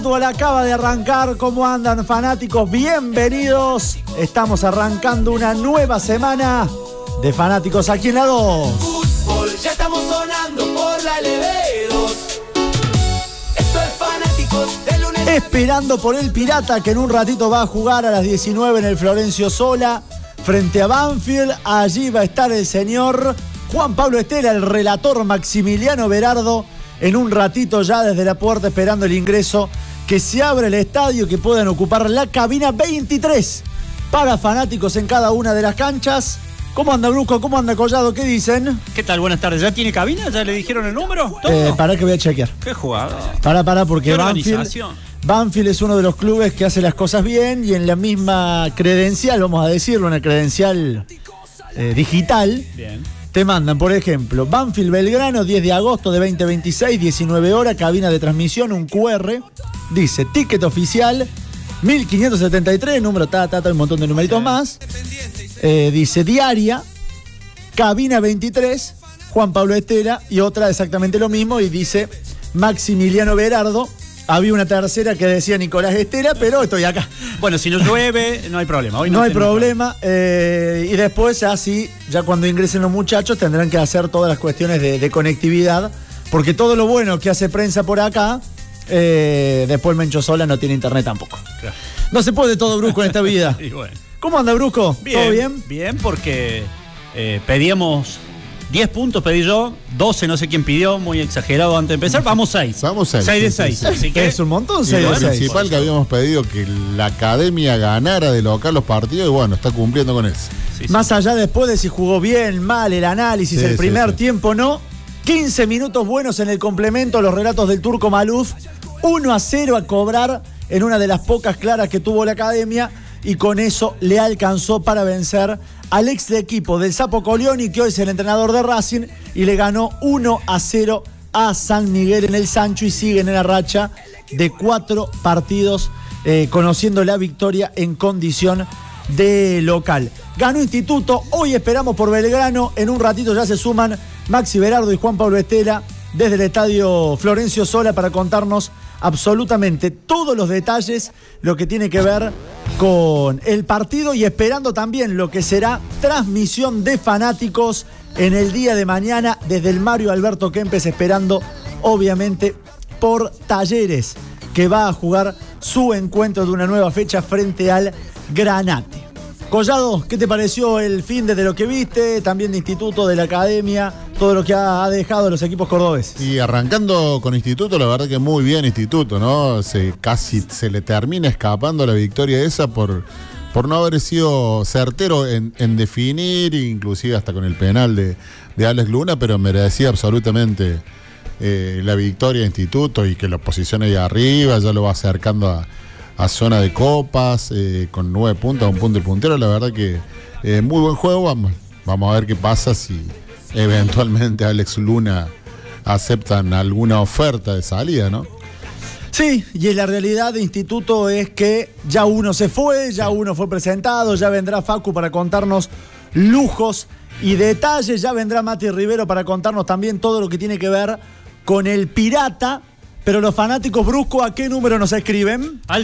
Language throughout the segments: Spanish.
Acaba de arrancar. ¿Cómo andan, fanáticos? Bienvenidos. Estamos arrancando una nueva semana de Fanáticos aquí en la 2. Fútbol, ya estamos sonando por la LB2. Esto es Fanáticos de lunes. Esperando por el Pirata, que en un ratito va a jugar a las 19 en el Florencio Sola frente a Banfield. Allí va a estar el señor Juan Pablo Estela, el relator Maximiliano Berardo, en un ratito ya desde la puerta esperando el ingreso. Que se abre el estadio, que puedan ocupar la cabina 23 para fanáticos en cada una de las canchas. ¿Cómo anda, Brusco? ¿Cómo anda, Collado? ¿Qué dicen? ¿Qué tal? Buenas tardes. ¿Ya tiene cabina? ¿Ya le dijeron el número? Para que voy a chequear. ¿Qué jugada? Para, porque ¿Qué Banfield es uno de los clubes que hace las cosas bien y en la misma credencial, vamos a decirlo, una credencial digital. Bien. Te mandan, por ejemplo, Banfield Belgrano, 10 de agosto de 2026, 19 horas, cabina de transmisión, un QR. Dice, ticket oficial, 1573, número, un montón de numeritos más. Dice, diaria, cabina 23, Juan Pablo Estela, y otra exactamente lo mismo, y dice, Maximiliano Berardo. Había una tercera que decía Nicolás Estela, pero estoy acá. Bueno, si no llueve, no hay problema. Hoy no hay problema. Y después, así, ya cuando ingresen los muchachos, tendrán que hacer todas las cuestiones de conectividad, porque todo lo bueno que hace prensa por acá, después Mencho Sola no tiene internet tampoco. Claro. No se puede todo, Brusco, en esta vida. Y bueno. ¿Cómo anda, Brusco? Bien, ¿Todo bien? Bien, porque pedíamos 10 puntos, pedí yo, 12 no sé quién pidió, muy exagerado antes de empezar. Vamos 6. Vamos 6. 6 de 6. Sí. Así que es un montón, 6 Y de lo 6. principal que habíamos pedido que la academia ganara de local los partidos, y bueno, está cumpliendo con eso. Sí. Más allá después de si jugó bien, mal, el análisis, Sí, el primer sí. tiempo no. 15 minutos buenos en el complemento, los relatos del Turco Maluf. 1-0 a cobrar en una de las pocas claras que tuvo la academia, y con eso le alcanzó para vencer al ex de equipo del Sapo Colioni, que hoy es el entrenador de Racing, y le ganó 1-0 a San Miguel en el Sancho, y siguen en la racha de 4 partidos conociendo la victoria en condición de local. Ganó Instituto, hoy esperamos por Belgrano, en un ratito ya se suman Maxi Berardo y Juan Pablo Estela desde el estadio Florencio Sola para contarnos absolutamente todos los detalles, lo que tiene que ver con el partido, y esperando también lo que será transmisión de fanáticos en el día de mañana desde el Mario Alberto Kempes, esperando obviamente por Talleres, que va a jugar su encuentro de una nueva fecha frente al Granate. Collado, ¿qué te pareció el fin de lo que viste? También de Instituto, de la academia, todo lo que ha dejado los equipos cordobeses. Y arrancando con Instituto, la verdad que muy bien Instituto, ¿no? Casi se le termina escapando la victoria esa por no haber sido certero en definir, inclusive hasta con el penal de Alex Luna, pero merecía absolutamente la victoria de Instituto, y que lo posiciona ahí arriba, ya lo va acercando a zona de copas, con 9 puntos, un punto el puntero. La verdad que muy buen juego. Vamos a ver qué pasa si eventualmente Alex Luna aceptan alguna oferta de salida, ¿no? Sí, y la realidad de Instituto es que ya uno se fue, ya uno fue presentado, ya vendrá Facu para contarnos lujos y detalles, ya vendrá Mati Rivero para contarnos también todo lo que tiene que ver con el Pirata. Pero los fanáticos, Brusco, ¿a qué número nos escriben? al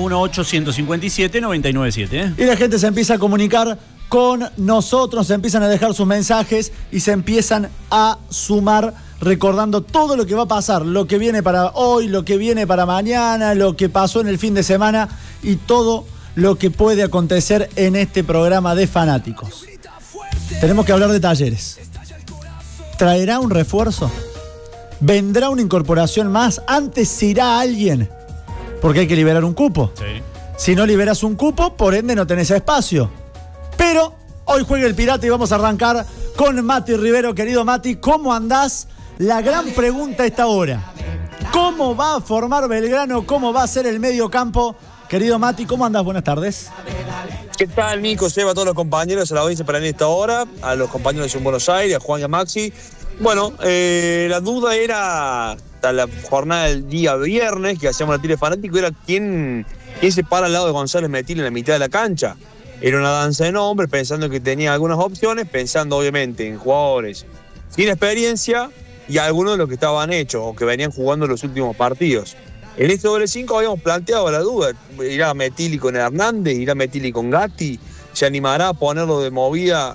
3518-157-997. Y la gente se empieza a comunicar con nosotros, se empiezan a dejar sus mensajes y se empiezan a sumar, recordando todo lo que va a pasar, lo que viene para hoy, lo que viene para mañana, lo que pasó en el fin de semana y todo lo que puede acontecer en este programa de fanáticos. Tenemos que hablar de Talleres. ¿Traerá un refuerzo? ¿Vendrá una incorporación más? ¿Antes se irá alguien? Porque hay que liberar un cupo. Sí. Si no liberas un cupo, por ende no tenés espacio. Pero hoy juega el Pirata y vamos a arrancar con Mati Rivero. Querido Mati, ¿cómo andás? La gran pregunta a esta hora: ¿cómo va a formar Belgrano? ¿Cómo va a ser el medio campo? Querido Mati, ¿cómo andás? Buenas tardes. ¿Qué tal, Nico? Seba, a todos los compañeros, a la audiencia para en esta hora, a los compañeros de Buenos Aires, a Juan y a Maxi. Bueno, la duda era, hasta la jornada del día viernes, que hacíamos la tira fanático, era quién se para al lado de González Metil en la mitad de la cancha. Era una danza de nombres, pensando que tenía algunas opciones, pensando obviamente en jugadores sin experiencia y algunos de los que estaban hechos o que venían jugando los últimos partidos. En este doble 5 habíamos planteado la duda, irá Metilli con Hernández, irá Metilli con Gatti, se animará a ponerlo de movida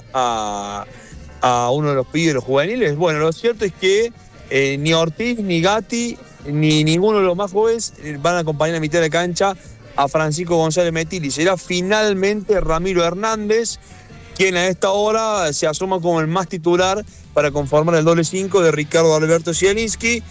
a uno de los pibes de los juveniles. Bueno, lo cierto es que ni Ortiz, ni Gatti, ni ninguno de los más jóvenes van a acompañar a mitad de cancha a Francisco González Metilli. Será finalmente Ramiro Hernández quien a esta hora se asoma como el más titular para conformar el doble 5 de Ricardo Alberto Zielinski,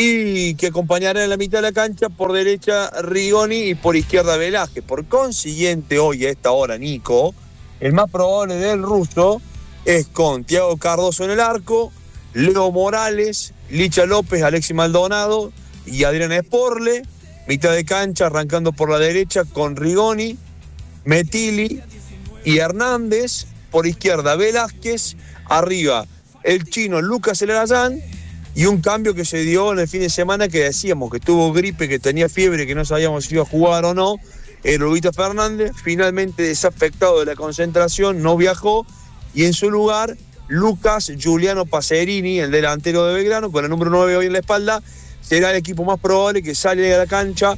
y que acompañará en la mitad de la cancha por derecha Rigoni y por izquierda Velázquez. Por consiguiente, hoy a esta hora, Nico, el más probable del ruso es con Thiago Cardoso en el arco, Leo Morales, Licha López, Alexis Maldonado y Adrián Esporle. Mitad de cancha arrancando por la derecha con Rigoni, Metilli y Hernández. Por izquierda Velázquez, arriba el chino Lucas Elarayán, y un cambio que se dio en el fin de semana, que decíamos que tuvo gripe, que tenía fiebre, que no sabíamos si iba a jugar o no, el Huguito Fernández, finalmente desafectado de la concentración, no viajó, y en su lugar Lucas Giuliano Pacerini, el delantero de Belgrano, con el número 9 hoy en la espalda, será el equipo más probable que sale de la cancha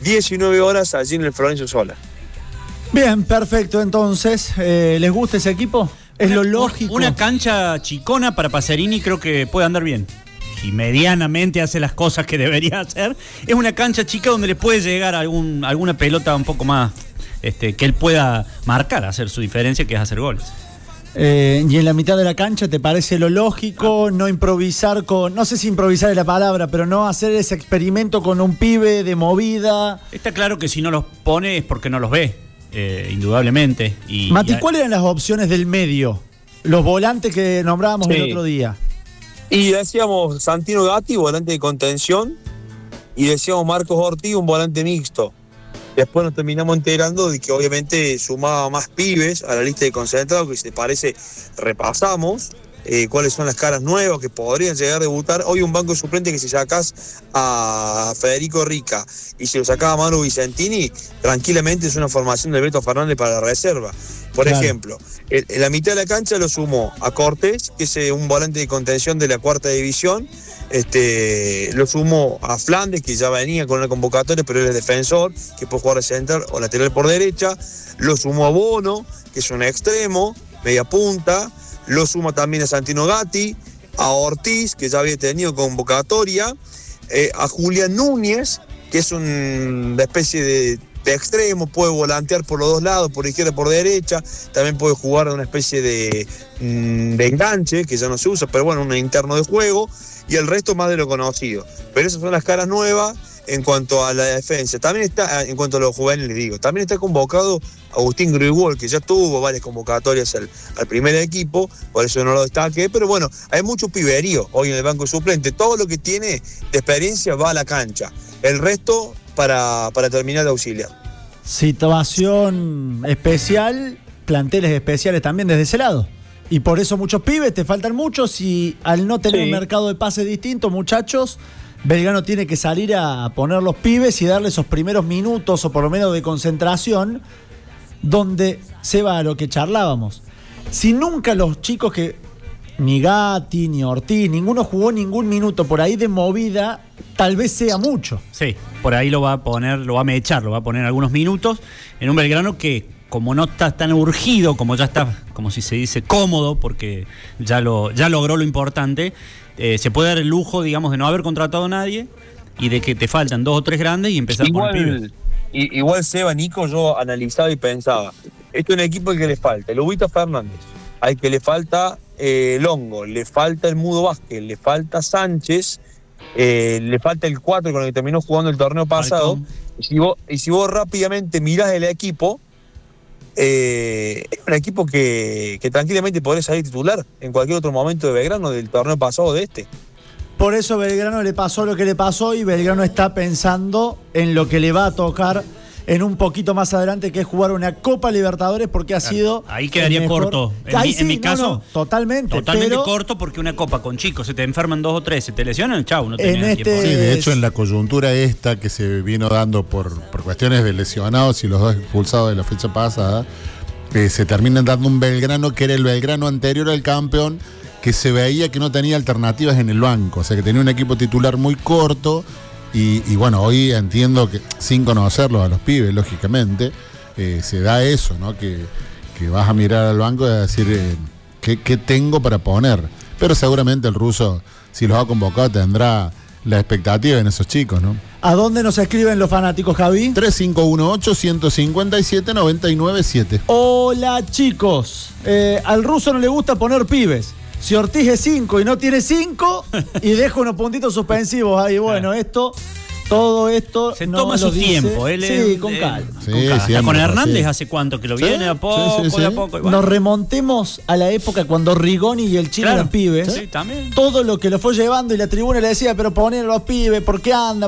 19 horas allí en el Florencio Sola. Bien, perfecto. Entonces, ¿les gusta ese equipo? Es lo lógico. Una cancha chicona para Pacerini creo que puede andar bien. Si medianamente hace las cosas que debería hacer, es una cancha chica donde le puede llegar alguna pelota un poco más que él pueda marcar, hacer su diferencia, que es hacer goles. Y en la mitad de la cancha, ¿te parece lo lógico? No improvisar no sé si improvisar es la palabra, pero no hacer ese experimento con un pibe de movida. Está claro que si no los pone es porque no los ve, indudablemente. Mati, ¿cuáles eran las opciones del medio? Los volantes que nombrábamos el otro día. Y decíamos Santino Gatti, volante de contención, y decíamos Marcos Ortiz, un volante mixto. Después nos terminamos enterando de que obviamente sumaba más pibes a la lista de concentrados, que si te parece repasamos cuáles son las caras nuevas que podrían llegar a debutar. Hoy un banco suplente que si sacás a Federico Rica y si lo sacaba a Manu Vicentini, tranquilamente es una formación de Beto Fernández para la reserva. Por ejemplo, en la mitad de la cancha lo sumó a Cortés, que es un volante de contención de la 4ª división. Lo sumó a Flandes, que ya venía con una convocatoria, pero él es defensor, que puede jugar de central o lateral por derecha. Lo sumó a Bono, que es un extremo, media punta. Lo suma también a Santino Gatti, a Ortiz, que ya había tenido convocatoria, a Julián Núñez, que es una especie de extremo, puede volantear por los dos lados, por izquierda y por derecha, también puede jugar una especie de enganche, que ya no se usa, pero bueno, un interno de juego, y el resto más de lo conocido. Pero esas son las caras nuevas en cuanto a la defensa. También está, en cuanto a los juveniles, digo, también está convocado Agustín Grigol, que ya tuvo varias convocatorias al primer equipo, por eso no lo destaqué, pero bueno, hay mucho piberío hoy en el banco suplente. Todo lo que tiene de experiencia va a la cancha, el resto para terminar de auxiliar. Situación especial, planteles especiales también desde ese lado. Y por eso muchos pibes, te faltan muchos, y al no tener un mercado de pases distinto, muchachos, Belgrano tiene que salir a poner los pibes y darle esos primeros minutos, o por lo menos de concentración, donde se va a lo que charlábamos. Si nunca los chicos ni Gatti, ni Ortiz, ninguno jugó ningún minuto por ahí de movida, tal vez sea mucho. Sí, por ahí lo va a poner algunos minutos en un Belgrano que, como no está tan urgido, como ya está, como si se dice, cómodo, porque ya logró lo importante, se puede dar el lujo, digamos, de no haber contratado a nadie y de que te faltan 2 o 3 grandes y empezar con el pibe. Igual, Seba, Nico, yo analizaba y pensaba, esto es un equipo al que le falta el Huguito Fernández, al que le falta Longo, le falta el Mudo Vázquez, le falta Sánchez, le falta el 4 con el que terminó jugando el torneo pasado. Y si vos rápidamente mirás el equipo, es un equipo que tranquilamente podría salir titular en cualquier otro momento de Belgrano, del torneo pasado o de este. Por eso Belgrano le pasó lo que le pasó, y Belgrano está pensando en lo que le va a tocar en un poquito más adelante, que es jugar una Copa Libertadores, porque ha sido... Ahí quedaría corto. En mi caso, totalmente corto, porque una Copa con chicos, se te enferman 2 o 3, se te lesionan, chau, no tenés tiempo. Sí, de hecho, en la coyuntura esta que se vino dando por cuestiones de lesionados y los 2 expulsados de la fecha pasada, se terminan dando un Belgrano que era el Belgrano anterior al campeón, que se veía que no tenía alternativas en el banco, o sea que tenía un equipo titular muy corto Y bueno, hoy entiendo que, sin conocerlos a los pibes, lógicamente, se da eso, ¿no? Que vas a mirar al banco y a decir, ¿qué tengo para poner? Pero seguramente el ruso, si los ha convocado, tendrá la expectativa en esos chicos, ¿no? ¿A dónde nos escriben los fanáticos, Javi? 3518-157-997. Hola, chicos. Al ruso no le gusta poner pibes. Si Ortiz es 5 y no tiene 5, y deja unos puntitos suspensivos ahí. Bueno, todo esto se no toma lo su dice. tiempo. Sí, con calma. Sí, Con calma. siempre, Con Hernández sí. hace cuánto que lo Sí, viene, a poco, sí, sí, de a sí. poco. Y bueno. Nos remontemos a la época cuando Rigoni y el Chino Claro, eran pibes. sí, también. Todo lo que lo fue llevando y la tribuna le decía, pero ponen a los pibes, ¿por qué anda?